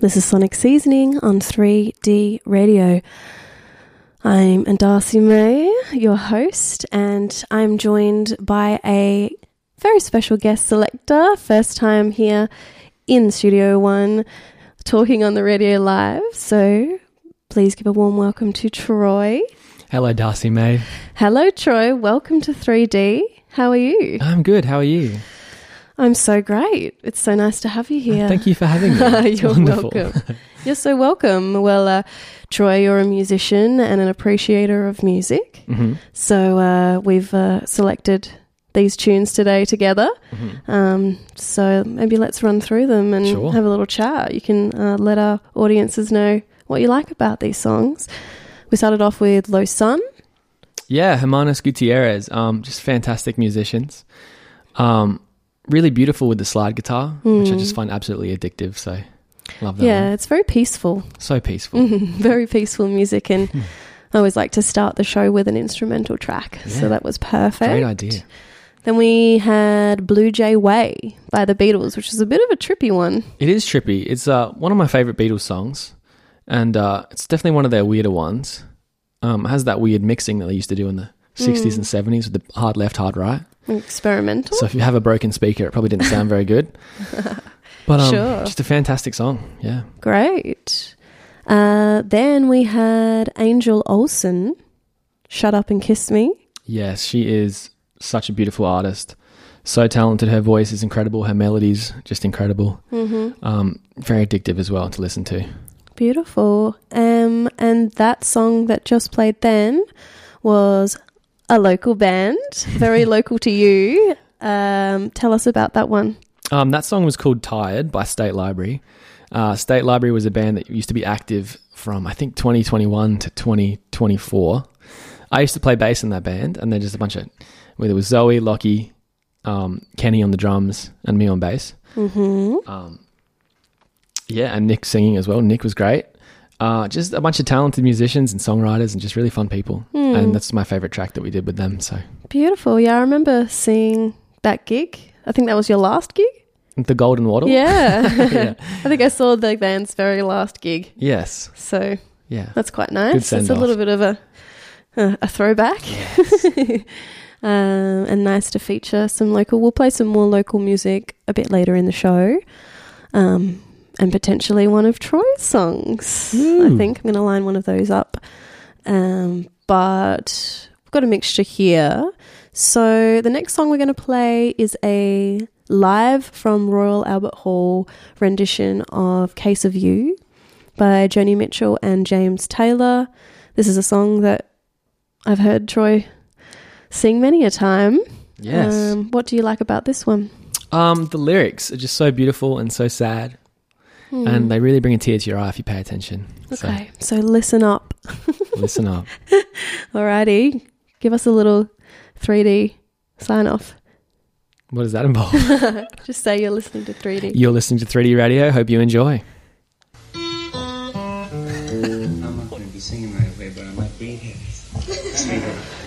This is Sonic Seasoning on 3D Radio. I'm Darcy May, your host, and I'm joined by a very special guest selector. First time here in Studio One, talking on the radio live. So please give a warm welcome to Troy. Hello, Darcy May. Hello, Troy. Welcome to 3D. How are you? I'm good. How are you? I'm so great. It's so nice to have you here. Thank you for having me. It's You're wonderful. welcome. You're so welcome. Well, Troy, you're a musician and an appreciator of music. Mm-hmm. So we've selected these tunes today together. Mm-hmm. So maybe let's run through them and Sure. have a little chat. You can let our audiences know what you like about these songs. We started off with Low Sun. Yeah, Hermanos Gutierrez. Just fantastic musicians. Really beautiful with the slide guitar, which I just find absolutely addictive. So love that Yeah, one. it's very peaceful. So peaceful. Very peaceful music, and I always like to start the show with an instrumental track. Yeah. So that was perfect. Great idea. Then we had Blue Jay Way by the Beatles, which is a bit of a trippy one. It is trippy. It's one of my favourite Beatles songs, and it's definitely one of their weirder ones. It has that weird mixing that they used to do in the 60s and 70s with the hard left, hard right. Experimental. So if you have a broken speaker, it probably didn't sound very good. But Sure. just a fantastic song, yeah. Great. Then we had Angel Olsen, Shut Up and Kiss Me. Yes, she is such a beautiful artist. So talented. Her voice is incredible. Her melody's just incredible. Very addictive as well to listen to. Beautiful. And that song that just played then was a local band, very local to you. Tell us about that one. That song was called Tired by State Library. State Library was a band that used to be active from, I think, 2021 to 2024. I used to play bass in that band, and they're just a bunch of, where there was Zoe, Lockie, Kenny on the drums, and me on bass. Yeah, and Nick singing as well. Nick was great. Just a bunch of talented musicians and songwriters and just really fun people. And that's my favourite track that we did with them. So Beautiful. Yeah, I remember seeing that gig. I think that was your last gig. The Golden Waddle? Yeah. Yeah. I think I saw the band's very last gig. Yes. So Yeah. that's quite Good nice. It's a send-off. little bit of a throwback. Yes. And nice to feature some local. We'll play some more local music a bit later in the show. And potentially one of Troy's songs. I think I'm going to line one of those up. But we've got a mixture here. So the next song we're going to play is a live from Royal Albert Hall rendition of Case of You by Joni Mitchell and James Taylor. This is a song that I've heard Troy sing many a time. Yes. What do you like about this one? The lyrics are just so beautiful and so sad. And they really bring a tear to your eye if you pay attention. Okay, so listen up. So listen up. Alrighty, give us a little 3D sign off. What does that involve? Just say you're listening to 3D. You're listening to 3D Radio. Hope you enjoy. I'm not going to be singing right away, but I might breathe heavy.